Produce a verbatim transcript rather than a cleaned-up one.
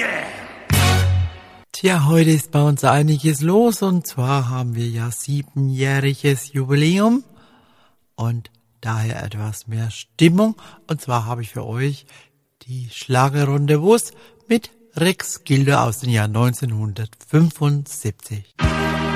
Tja, heute ist bei uns einiges los und zwar haben wir ja siebenjähriges Jubiläum und daher etwas mehr Stimmung. Und zwar habe ich für euch die Schlagerrondezvous mit Rex Gildo aus dem Jahr neunzehnhundertfünfundsiebzig.